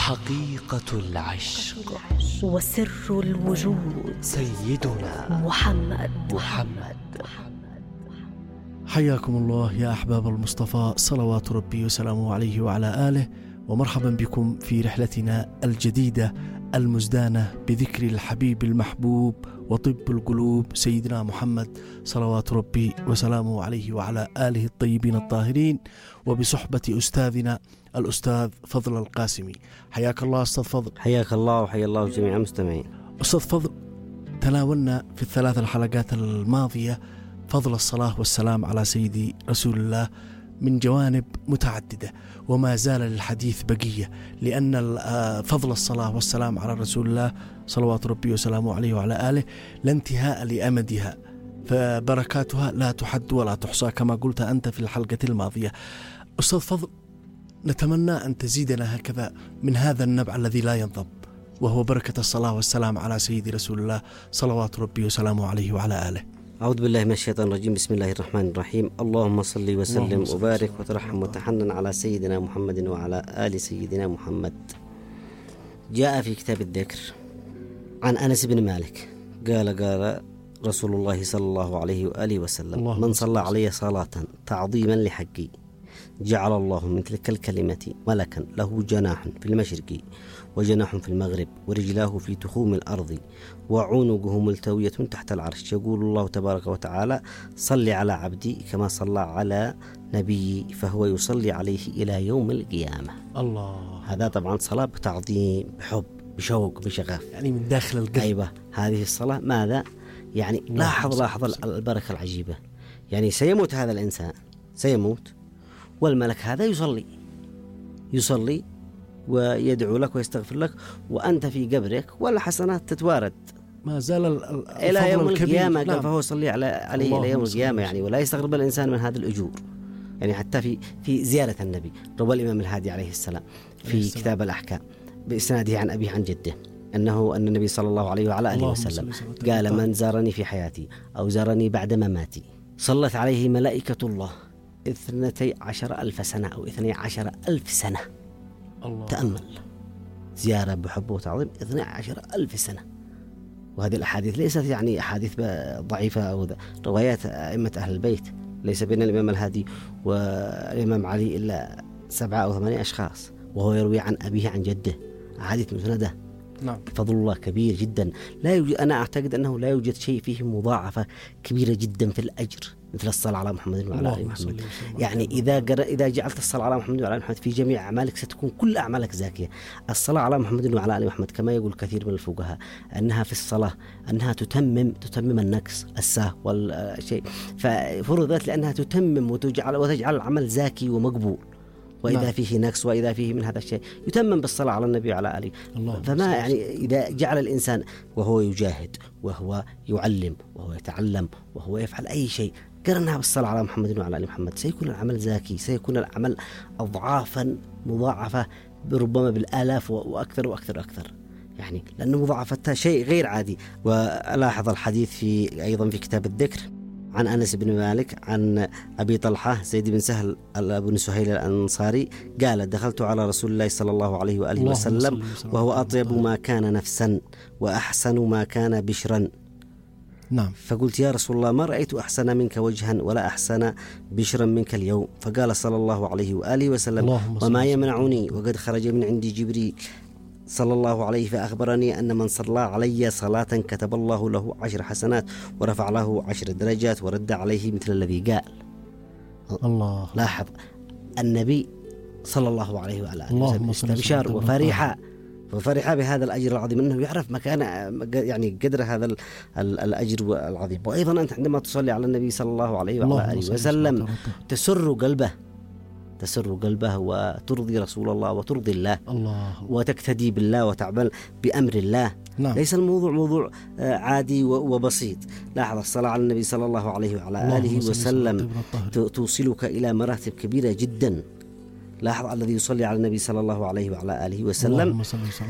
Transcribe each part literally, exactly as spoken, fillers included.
حقيقة العشق وسر الوجود سيدنا محمد محمد حياكم الله يا أحباب المصطفى، صلوات ربي وسلامه عليه وعلى آله، ومرحبا بكم في رحلتنا الجديدة المزدانة بذكر الحبيب المحبوب وطب القلوب سيدنا محمد صلوات ربي وسلامه عليه وعلى آله الطيبين الطاهرين، وبصحبة أستاذنا الأستاذ فضل القاسمي. حياك الله أستاذ فضل. حياك الله وحيا الله جميع المستمعين. أستاذ فضل، تناولنا في الثلاث الحلقات الماضية فضل الصلاة والسلام على سيدي رسول الله من جوانب متعددة، وما زال للحديث بقية، لأن فضل الصلاة والسلام على رسول الله صلوات ربي وسلامه عليه وعلى آله لا انتهاء لأمدها، فبركاتها لا تحد ولا تحصى كما قلت أنت في الحلقة الماضية. أستاذ فضل، نتمنى أن تزيدنا هكذا من هذا النبع الذي لا ينضب، وهو بركة الصلاة والسلام على سيدي رسول الله صلوات ربي وسلامه عليه وعلى آله. أعوذ بالله من الشيطان الرجيم. بسم الله الرحمن الرحيم. اللهم صل وسلم وبارك وترحم وتحنن على سيدنا محمد وعلى آل سيدنا محمد. جاء في كتاب الذكر عن أنس بن مالك قال قال رسول الله صلى الله عليه وآله وسلم: من صلى علي صلاة تعظيما لحقي جعل الله من تلك الكلمة ملكا له جناح في المشرق وجناح في المغرب ورجلاه في تخوم الأرض وعنقه ملتوية تحت العرش، يقول الله تبارك وتعالى: صل على عبدي كما صلى على نبي، فهو يصلي عليه إلى يوم القيامة. الله. هذا طبعا صلاة بتعظيم، بحب، بشوق، بشغف، يعني من داخل القلب. أيوة، هذه الصلاة ماذا يعني؟ لاحظ لاحظ البركة العجيبة. يعني سيموت هذا الإنسان، سيموت، والملك هذا يصلي يصلي ويدعو لك ويستغفر لك، وأنت في قبرك والحسنات تتوارد ما زال إلى يوم القيامة. قال فهو يصلي على عليه إلى يوم القيامة يعني، ولا يستغرب الإنسان من هذا الأجور. يعني حتى في في زيارة النبي، روى الإمام الهادي عليه السلام في السلام. كتاب الأحكام بإسناده عن أبيه عن جده أنه أن النبي صلى الله عليه وعلى آله وسلم قال: من زارني في حياتي أو زارني بعد مماتي صلت عليه ملائكة الله اثنتي عشر ألف سنة أو اثني عشر ألف سنة. الله. تأمل، زيارة بحب وتعظيم اثني عشر ألف سنة. وهذه الأحاديث ليست يعني أحاديث ضعيفة أو روايات أئمة أهل البيت، ليس بين الإمام الهادي والإمام علي إلا سبعة أو ثمانية أشخاص، وهو يروي عن أبيه عن جده، أحاديث مسندة. نعم. فضل الله كبير جدا. لا يوجد، أنا أعتقد أنه لا يوجد شيء فيه مضاعفة كبيرة جدا في الأجر مثل الصلاة على محمد وعلى آل محمد. يعني إذا جر... إذا جعلت الصلاة على محمد وعلى آل محمد في جميع أعمالك ستكون كل أعمالك زاكية. الصلاة على محمد وعلى آل محمد كما يقول كثير من الفقهاء أنها في الصلاة أنها تتمم تتمم النقص السهو والشيء، ففرضت لأنها تتمم وتجعل وتجعل العمل زاكي ومقبول. وإذا نعم. فيه نقص وإذا فيه من هذا الشيء يتمم بالصلاة على النبي وعلى آله. فما يعني إذا جعل الإنسان وهو يجاهد وهو يعلم وهو يتعلم وهو يفعل أي شيء قرنها بالصلاة على محمد وعلى آل محمد، سيكون العمل زاكي، سيكون العمل أضعافا مضاعفة ربما بالآلاف وأكثر وأكثر وأكثر، يعني لأنه مضاعفتها شيء غير عادي. ولاحظ الحديث في أيضا في كتاب الذكر عن أنس بن مالك عن أبي طلحة زيد بن سهل بن سهيل الأنصاري قال: دخلت على رسول الله صلى الله عليه وآله وسلم وهو أطيب ما كان نفسا وأحسن ما كان بشرا. نعم. فقلت: يا رسول الله، ما رأيت أحسن منك وجها ولا أحسن بشرا منك اليوم. فقال صلى الله عليه وآله وسلم: وما يمنعني وقد خرج من عندي جبريل صلى الله عليه فأخبرني أن من صلى علي صلاة كتب الله له عشر حسنات ورفع له عشر درجات ورد عليه مثل الذي قال. الله. لاحظ النبي صلى الله عليه وعلى آله وسلم استبشار وفرحة وفرحة بهذا الأجر العظيم، أنه يعرف مكان يعني قدر هذا الأجر العظيم. وأيضا أنت عندما تصلي على النبي صلى الله عليه وعلى آله وسلم تسر قلبه تسر قلبه وترضي رسول الله وترضي الله, الله. وتقتدي بالله وتعمل بأمر الله. نعم. ليس الموضوع موضوع عادي وبسيط. لاحظ الصلاة على النبي صلى الله عليه وعلى آله وسلم توصلك إلى مراتب كبيرة جدا. لاحظ الذي يصلي على النبي صلى الله عليه وعلى آله وسلم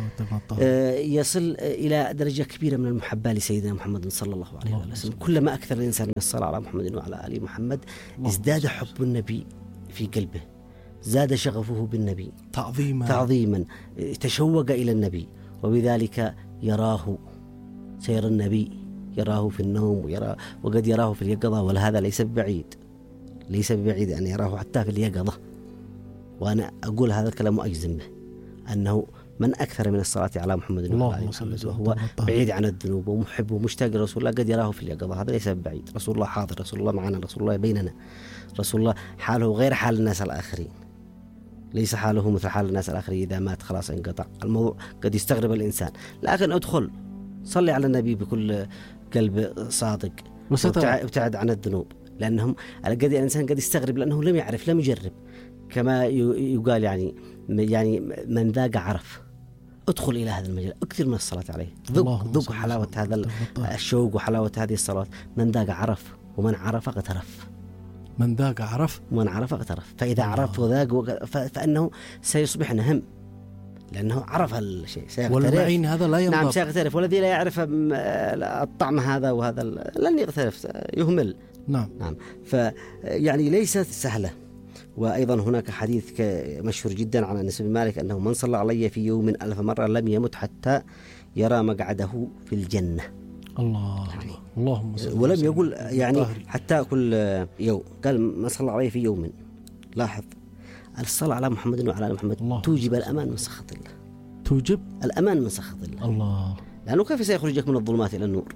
يصل إلى درجة كبيرة من المحبة لسيدنا محمد صلى الله عليه وسلم. كلما أكثر الإنسان من الصلاة على محمد وعلى آله محمد ازداد حب النبي في قلبه، زاد شغفه بالنبي تعظيما تعظيما تشوق إلى النبي، وبذلك يراه سير النبي، يراه في النوم ويرى وقد يراه في اليقظة، وهذا ليس ببعيد، ليس ببعيد أن يراه حتى في اليقظة. وأنا أقول هذا الكلام وأجزم به أنه من أكثر من الصلاة على محمد وعلى آل محمد وهو بعيد عن الذنوب ومحب ومشتاق لرسول الله قد يراه في اليقظة، هذا ليس ببعيد. رسول الله حاضر، رسول الله معنا، رسول الله بيننا، رسول الله حاله غير حال الناس الآخرين، ليس حاله مثل حال الناس الآخرين، إذا مات خلاص انقطع الموضوع. قد يستغرب الإنسان، لكن ادخل صلي على النبي بكل قلب صادق وابتعد عن الذنوب، لأنهم قد الإنسان قد يستغرب لأنه لم يعرف، لم يجرب، كما يقال يعني يعني من ذاق عرف. ادخل إلى هذا المجال، اكثر من الصلاة عليه، ذوق ذوق حلاوة هذا الشوق وحلاوة هذه الصلاة. من ذاق عرف، ومن عرف اغترف. من ذاق عرف ومن عرف اغترف. فإذا عرف وذاق فإنه سيصبح نهم، لأنه عرف الشيء سيغترف. والمعين هذا لا ينضب. نعم سيغترف، والذي لا يعرف الطعم هذا وهذا لن يغترف، يهمل. نعم نعم. فيعني ليست سهلة. وأيضا هناك حديث مشهور جدا عن أنس بن مالك أنه من صلى علي في يوم ألف مرة لم يمت حتى يرى مقعده في الجنة. الله يعني اللهم صل. ولم يقول يعني حتى كل يوم، قال من صلى علي في يوم. لاحظ الصلاة على محمد وعلى آل محمد توجب الأمان من سخط الله، توجب الأمان من سخط الله. الله، لأنه كيف سيخرجك من الظلمات إلى النور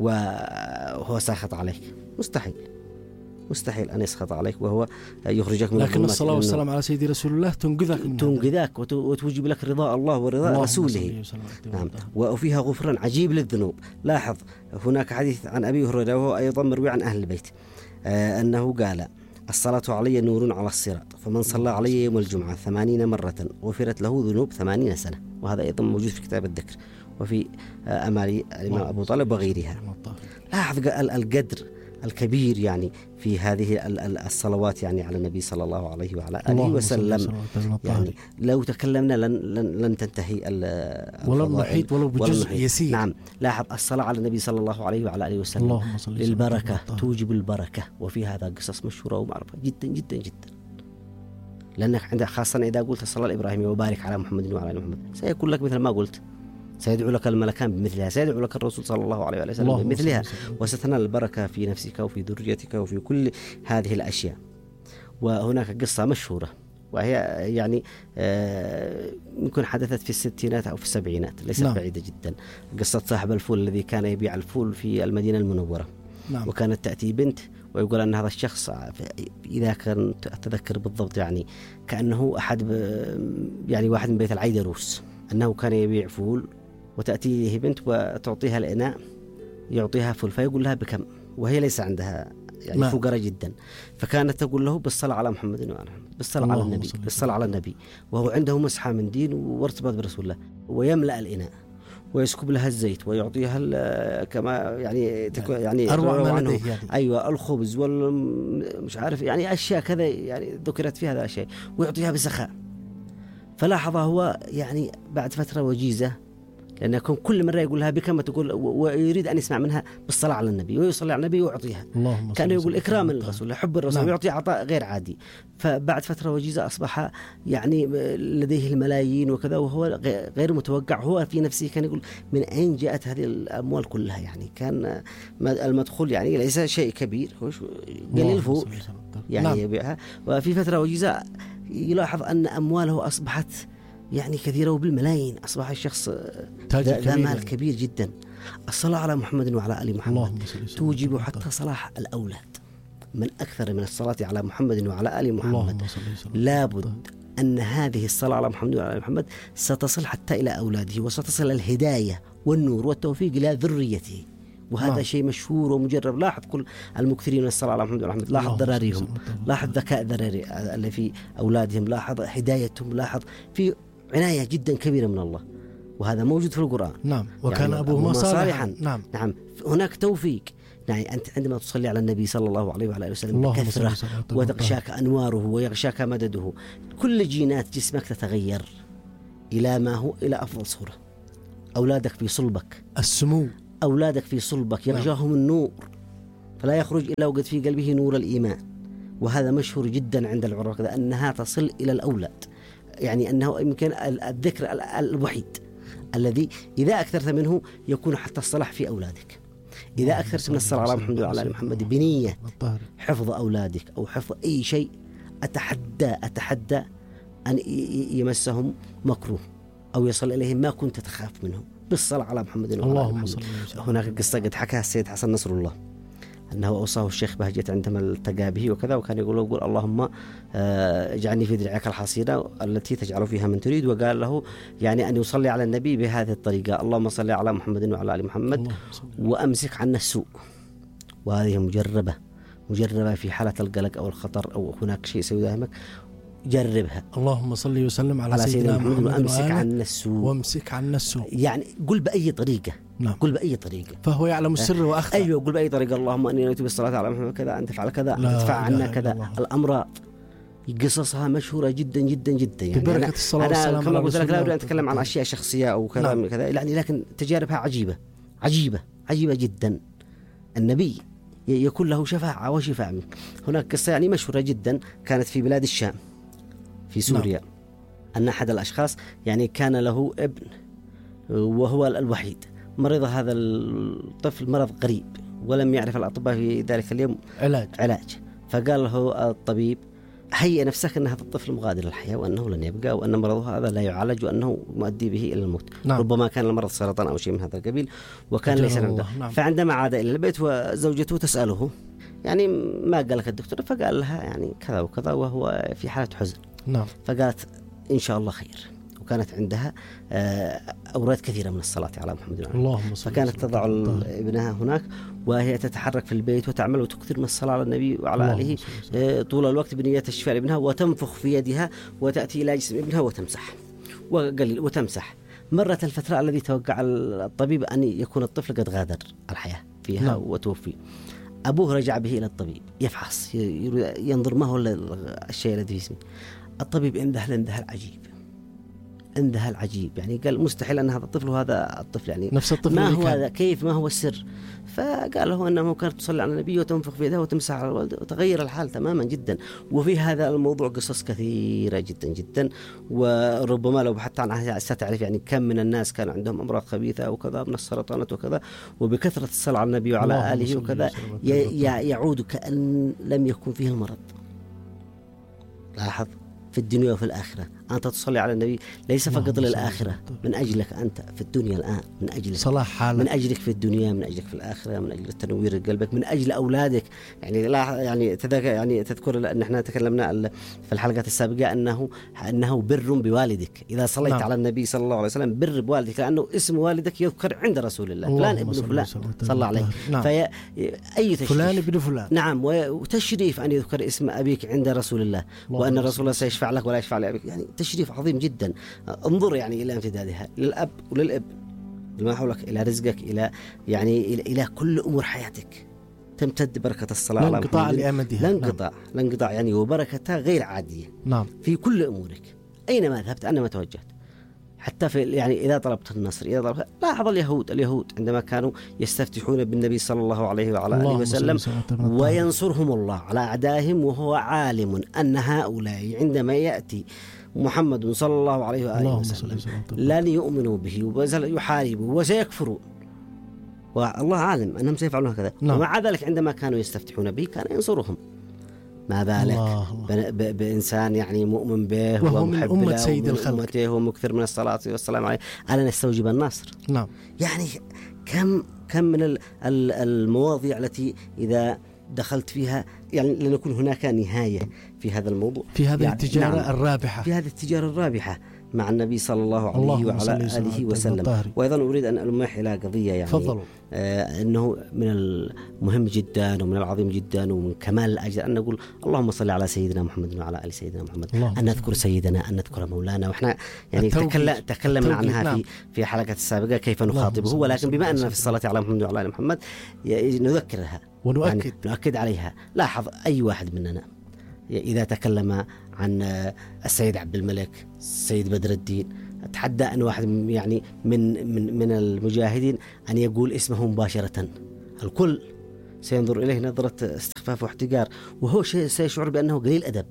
وهو ساخط عليك؟ مستحيل، مستحيل أن يسخط عليك وهو يخرجك من لكن الظلمات. الصلاة والسلام على سيدي رسول الله تنقذك من تنقذك وتوجب لك رضا الله ورضا رسوله. نعم. وفيها غفران عجيب للذنوب. لاحظ هناك حديث عن أبي هريرة وهو أيضا مروي عن أهل البيت آه أنه قال الصلاة علي نور على الصراط، فمن صلى علي يوم الجمعة ثمانين مرة غفرت له ذنوب ثمانين سنة. وهذا أيضا موجود في كتاب الذكر وفي آه أمالي الإمام أبو طالب وغيرها. لاحظ القدر الكبير يعني في هذه الصلوات يعني على النبي صلى الله عليه وعلى آله وسلم. يعني لو تكلمنا لن لن, لن تنتهي ولا المحيط ولو بجزء يسير. نعم. لاحظ الصلاة على النبي صلى الله عليه وعلى آله وسلم للبركة، توجب البركة. وفي هذا قصص مشهورة ومعروفة جدا جدا جدا، لأنك عندك خاصة إذا قلت الصلاة الإبراهيمية وبارك على محمد وعلى آل محمد سيكون لك مثل ما قلت، سيدعو لك الملكان بمثلها، سيدعو لك الرسول صلى الله عليه وسلم بمثلها، وستنال البركة في نفسك وفي ذريتك وفي كل هذه الأشياء. وهناك قصة مشهورة وهي يعني يمكن حدثت في الستينات أو في السبعينات، ليست نعم. بعيدة جدا. قصة صاحب الفول الذي كان يبيع الفول في المدينة المنورة. نعم. وكانت تأتي بنت ويقول أن هذا الشخص إذا كان أتذكر بالضبط يعني كأنه أحد يعني واحد من بيت العيدروس، أنه كان يبيع فول وتأتيه بنت وتعطيها الإناء يعطيها فول، فيقول لها بكم وهي ليس عندها يعني فقراء جدا. فكانت تقول له بالصلاة على محمد وعلى محمد، بالصلاة على النبي، بالصلاة على النبي، وهو عنده مسحة من دين وارتباط برسول الله، ويملأ الإناء ويسكب لها الزيت ويعطيها كما يعني يعني أروع عنه يعني. أيوة الخبز والمش عارف يعني أشياء كذا يعني ذكرت في هذا الشيء، ويعطيها بسخاء. فلاحظ هو يعني بعد فترة وجيزة، لأنه كل مرة يقول لها بكم تقول، ويريد أن يسمع منها بالصلاة على النبي ويصلي على النبي ويعطيها، كان يقول إكرام الرسول، حب الرسول، ويعطي عطاء غير عادي. فبعد فترة وجيزة أصبح يعني لديه الملايين وكذا، وهو غير متوقع. هو في نفسه كان يقول من أين جاءت هذه الأموال كلها؟ يعني كان المدخول يعني ليس شيء كبير، قليل فوق يعني يبيعها. وفي فترة وجيزة يلاحظ أن أمواله أصبحت يعني كثيرة وبالملايين، أصبح الشخص ذا مال كبير جدا. الصلاة على محمد وعلى آل محمد توجب حتى صلاح الأولاد. من أكثر من الصلاة على محمد وعلى آل محمد لابد أن هذه الصلاة على محمد وعلى آل محمد ستصل حتى إلى أولاده، وستصل الهداية والنور والتوفيق إلى ذريته. وهذا نعم. شيء مشهور ومجرب. لاحظ كل المكثرين من الصلاة على محمد وعلى محمد، لاحظ ذراريهم، لاحظ ذكاء ذراري اللي في أولادهم، لاحظ هدايتهم، لاحظ في عناية جدا كبيرة من الله، وهذا موجود في القرآن. نعم. وكان يعني أبوهما صالحا. نعم. نعم. هناك توفيق. يعني أنت عندما تصلي على النبي صلى الله عليه وعلى آله وسلم بكثرة وتغشاك أنواره ويغشاك مدده، كل جينات جسمك تتغير إلى ما هو إلى أفضل صورة. أولادك في صلبك السمو، أولادك في صلبك يغشاهم النور، فلا يخرج إلا وقد في قلبه نور الإيمان، وهذا مشهور جدا عند العلماء كذا أنها تصل إلى الأولاد، يعني أنه يمكن الذكر الوحيد الذي إذا أكثرت منه يكون حتى الصلاح في أولادك. إذا أكثرت من الصلاة على محمد وعلى آل محمد بنية حفظ أولادك أو حفظ أي شيء، أتحدى أتحدى أن يمسهم مكروه أو يصل إليهم ما كنت تخاف منه بالصلاة على محمد وعلى آل محمد. هناك قصة قد حكاها السيد حسن نصر الله أنه أوصاه الشيخ بهجت عندما التقى به وكذا، وكان يقول له يقول اللهم اجعلني في درعك الحصينة التي تجعل فيها من تريد، وقال له يعني أن يصلي على النبي بهذه الطريقة اللهم صل على محمد وعلى آل محمد وأمسك عنا السوء. وهذه مجربة مجربة في حالة القلق أو الخطر أو هناك شيء سيداهمك، جربها. اللهم صل وسلم على, على سيدنا محمد وأمسك عنا السوء وامسك عنا السوء. يعني قل بأي طريقة. نعم. قل بأي طريقة. فهو يعلم السر وأخفى. أيوة قل بأي طريقة اللهم أني نويت بالصلاة على محمد كذا أن تفعل كذا أن تدفع عنا كذا. الأمراض قصصها مشهورة جدا جدا جدا يعني ببركة الصلاة والسلام. أنا كما قلت لك لا أريد أن أتكلم عن أشياء شخصية أو كذا من كذا يعني، لكن تجاربها عجيبة عجيبة عجيبة جدا. النبي يكون له شفاعة وشفاء منه. هناك قصة يعني مشهورة جدا كانت في بلاد الشام في سوريا. نعم. أن أحد الأشخاص يعني كان له ابن وهو الوحيد، مرض هذا الطفل مرض غريب ولم يعرف الأطباء في ذلك اليوم علاج علاج فقال له الطبيب هيئ نفسك أن هذا الطفل مغادر للحياة وأنه لن يبقى وأن مرضه هذا لا يعالج وأنه مؤدي به إلى الموت. نعم. ربما كان المرض سرطان أو شيء من هذا القبيل وكان ليس عنده. نعم. فعندما عاد إلى البيت وزوجته تسأله يعني ما قال لك الدكتور، فقال لها يعني كذا وكذا وهو في حالة حزن. نعم. فقالت إن شاء الله خير، وكانت عندها أوراد كثيرة من الصلاة على محمد اللهم صل. فكانت تضع ابنها هناك وهي تتحرك في البيت وتعمل وتكثر من الصلاة على النبي وعلى آله طول الوقت بنية الشفاء لابنها، وتنفخ في يدها وتأتي إلى جسم ابنها وتمسح وقليل وتمسح. مرت الفترة الذي توقع الطبيب أن يكون الطفل قد غادر الحياة فيها. نعم. وتوفي. أبوه رجع به إلى الطبيب يفحص ينظر ما هو الشيء الذي في جسمه. الطبيب انذهل انذهل عجيب انذهل عجيب يعني قال مستحيل أن هذا الطفل وهذا الطفل يعني نفس الطفل ما هو هذا كيف ما هو السر. فقال له أنه كانت تصلي على النبي وتنفخ في يدها وتمسح على الولد وتغير الحال تماما جدا. وفي هذا الموضوع قصص كثيرة جدا جدا، وربما لو بحثت عنها ستعرف يعني كم من الناس كان عندهم أمراض خبيثة وكذا من السرطانات وكذا، وبكثرة الصلاة على النبي وعلى آله وكذا يعود كأن لم يكن فيه المرض. لاحظ في الدنيا وفي الآخرة أنت تصلي على النبي ليس فقط للآخرة، من أجلك أنت في الدنيا الآن، من أجلك صلاح حالك، من أجلك في الدنيا، من أجلك في الآخرة، من أجل تنوير قلبك، من أجل أولادك. يعني لا يعني تذكر يعني تذكر أن احنا تكلمنا في الحلقات السابقة أنه أنه بر بوالدك إذا صليت نعم. على النبي صلى الله عليه وسلم بر بوالدك، لأنه اسم والدك يذكر عند رسول الله فلان ابن فلان صلى عليه. نعم. في أي تشريف فلان ابن فلان نعم، وتشريف أن يذكر اسم أبيك عند رسول الله وأن الرسول الله سيشفع لك ولا يشفع لأبيك، يعني تشريف عظيم جدا. انظر يعني إلى امتدادها للأب وللأب ما حولك، إلى رزقك، إلى يعني إلى, إلى كل أمور حياتك تمتد بركة الصلاة على محمد. لا انقطاع لأمدها، لا انقطاع لا انقطاع يعني وبركتها غير عادية. نعم. في كل أمورك أينما ذهبت أينما توجهت، حتى في يعني إذا طلبت النصر إذا طلبت. لاحظ اليهود اليهود عندما كانوا يستفتحون بالنبي صلى الله عليه وعلى آله وسلم وينصرهم الله على أعدائهم، وهو عالم أن هؤلاء عندما يأتي محمد صلى الله عليه وآله وسلم لن يؤمنوا به ويحاربوا وسيكفرون، والله عالم أنهم سيفعلون هكذا. نعم. ومع ذلك عندما كانوا يستفتحون به كان ينصرهم. ما بالك الله. بإنسان يعني مؤمن به وهو من أمة سيد الخلق ومكثر من الصلاة والسلام عليه ألا نستوجب النصر. نعم. يعني كم كم من المواضيع التي إذا دخلت فيها يعني لنكون هناك نهاية في هذا الموضوع، في هذه يعني التجارة نعم الرابحة في هذه التجارة الرابحة مع النبي صلى الله عليه وعلى آله وسلم. وأيضا أريد أن ألمح إلى قضية يعني فضلوا. آه أنه من المهم جدا ومن العظيم جدا ومن كمال الأجر أن نقول اللهم صل على سيدنا محمد وعلى آل سيدنا محمد، أن نذكر سيدنا، أن نذكر مولانا. وإحنا يعني تكلم تكلمنا عنها نعم. في في حلقة السابقة كيف نخاطبه، ولكن بما أننا في الصلاة على محمد وعلى آل محمد نذكرها ونؤكد يعني نؤكد عليها. لاحظ أي واحد مننا إذا تكلم عن السيد عبد الملك، السيد بدر الدين، أتحدى أن واحد يعني من من من المجاهدين أن يقول اسمه مباشرة. الكل سينظر إليه نظرة استخفاف واحتقار، وهو سيشعر بأنه قليل أدب،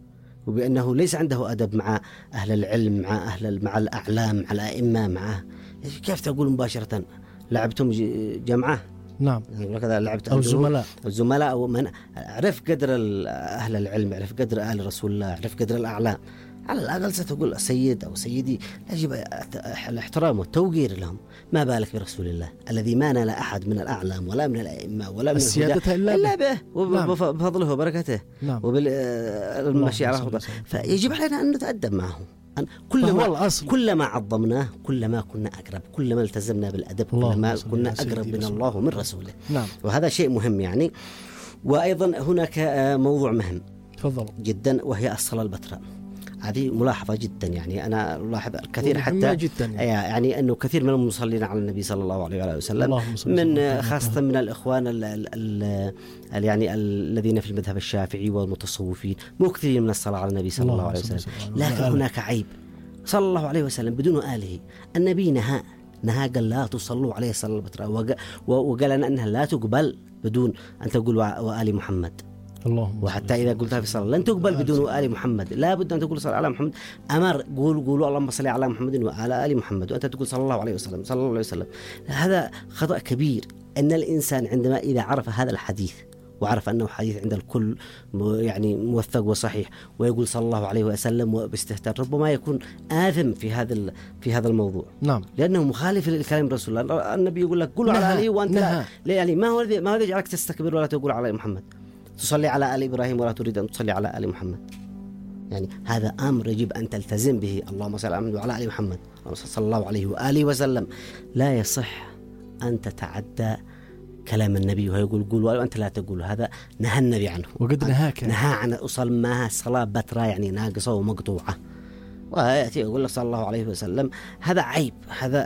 وبأنه ليس عنده أدب مع أهل العلم، مع أهل مع الأعلام، مع الأئمة، مع كيف تقول مباشرة لعبتم جمعة؟ نعم، كذا لعبت أو الزملاء الزملاء أو من عرف قدر أهل العلم، عرف قدر أهل رسول الله، عرف قدر الأعلام، على الأقل ستقول سيد أو سيدي، يجب الاحترام والتوقير لهم. ما بالك برسول الله الذي ما نال أحد من الأعلام ولا من الأئمة ولا من السيادة إلا به وبفضله وبركته نعم. وبالمشي على خطوة. فيجب علينا أن نتأدب معه. كلما كلما عظمناه كلما كنا أقرب، كلما التزمنا بالأدب كلما كنا أقرب من الله ومن رسوله. نعم. وهذا شيء مهم يعني. وأيضا هناك موضوع مهم تفضل جدا، وهي الصلاة البتراء. هذه ملاحظة جدا، يعني أنا ألاحظ الكثير حتى جداً يعني. يعني أنه كثير من المصلين على النبي صلى الله عليه وآله وسلم من خاصة من الإخوان ال ال ال يعني الذين في المذهب الشافعي والمتصوفين مو كثير من الصلاة على النبي صلى الله, الله عليه وسلم، لكن هناك عيب. صلى الله عليه وسلم بدون آله. النبي نهى نهى قال لا تصلوا عليه صلى الله عليه وسلم، وقال لنا أنها لا تقبل بدون أن تقول وآل محمد. اللهم وحتى إذا قلتها في الصلاة لن تقبل بدون آل محمد، لا بد أن تقول صلى على محمد. أمر قول قولوا اللهم صل على محمد وعلى آل محمد، وأنت تقول صلى الله عليه وسلم صلى الله عليه وسلم. هذا خطأ كبير. أن الإنسان عندما إذا عرف هذا الحديث وعرف أنه حديث عند الكل يعني موثق وصحيح، ويقول صلى الله عليه وسلم وباستهتار، ربما يكون آثم في هذا في هذا الموضوع. نعم. لأنه مخالف للكلام رسول الله. النبي يقول لك قولوا على آله وأنت لا. يعني ما هو الذي ما هو الذي يجعلك تستكبر ولا تقول على محمد؟ تصلي على آل إبراهيم ولا تريد أن تصلي على آل محمد. يعني هذا أمر يجب أن تلتزم به. اللهم صل على محمد وعلى آل محمد صلى الله عليه وآله وسلم. لا يصح أن تتعدى كلام النبي ويقول قول وأنت لا تقول. هذا نهى النبي عنه، وقد نهاك نهى عن أصل ما صلاة بتراء يعني ناقصة ومقطوعة، ويأتي يقول له صلى الله عليه وسلم هذا عيب، هذا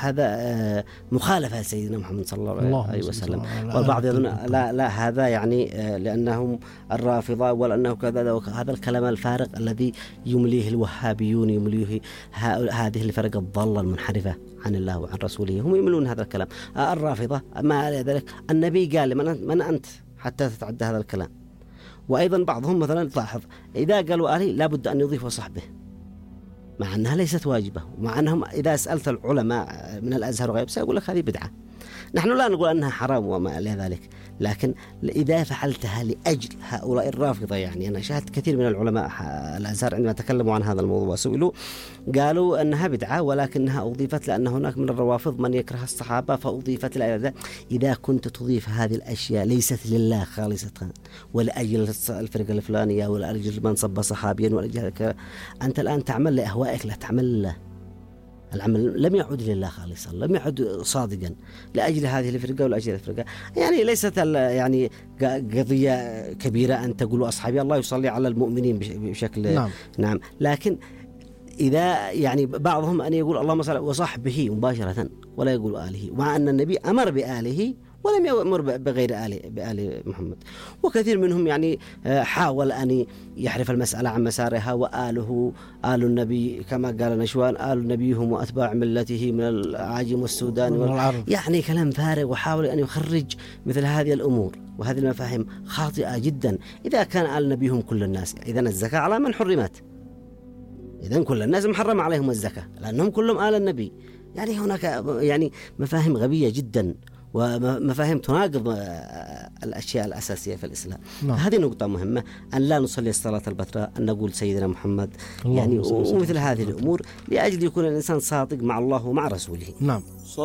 هذا مخالفة سيدنا محمد صلى الله عليه وسلم. والبعض يظن لا لا هذا يعني لأنهم الرافضة ولأنه كذا، هذا الكلام الفارغ الذي يمليه الوهابيون، يمليه هذه الفرق الضالة المنحرفة عن الله وعن رسوله، هم يملون هذا الكلام. الرافضة ما على ذلك النبي قال من من أنت حتى تتعدى هذا الكلام. وأيضا بعضهم مثلا تلاحظ إذا قالوا آله لابد أن يضيف صحبه، مع أنها ليست واجبة، ومع أنهم إذا سألت العلماء من الأزهر وغيره سيقول لك هذه بدعة. نحن لا نقول أنها حرام وما إلى ذلك، لكن إذا فعلتها لأجل هؤلاء الرافضة، يعني أنا شاهدت كثير من العلماء الأزهر عندما تكلموا عن هذا الموضوع سئلوا قالوا أنها بدعة ولكنها أضيفت لأن هناك من الروافض من يكره الصحابة فأضيفت إلى ذلك. إذا كنت تضيف هذه الأشياء ليست لله خالصة ولأجل الفرقة الفلانية ولا أجل من صب صحابيا ولا أجل، أنت الآن تعمل لأهوائك لا تعمل له. العمل لم يعد لله خالصا، لم يعد صادقا لأجل هذه الفرقة ولا أجل الفرقة. يعني ليست يعني قضية كبيرة أن تقولوا أصحابي الله يصلي على المؤمنين بشكل نعم, نعم. لكن إذا يعني بعضهم أن يقول اللهم صل وصحبه مباشرة ولا يقول آله، مع أن النبي أمر بآله ولم يأمر بغير آل بآل محمد. وكثير منهم يعني حاول أن يحرف المسألة عن مسارها، وآله آل النبي كما قال نشوان آل النبي هم وأتباع ملته من العاجم والسودان والعرب، يعني كلام فارغ، وحاول أن يخرج مثل هذه الأمور وهذه المفاهيم خاطئة جدا. إذا كان آل النبي هم كل الناس، إذن الزكاة على من حرمت، إذن كل الناس محرم عليهم الزكاة لأنهم كلهم آل النبي. يعني هناك يعني مفاهيم غبية جدا ومفاهيم تناقض الأشياء الأساسية في الإسلام. نعم. هذه نقطة مهمة، أن لا نصلي الصلاة البتراء، أن نقول سيدنا محمد يعني ومثل هذه الأمور لأجل يكون الإنسان صادق مع الله ومع رسوله. نعم.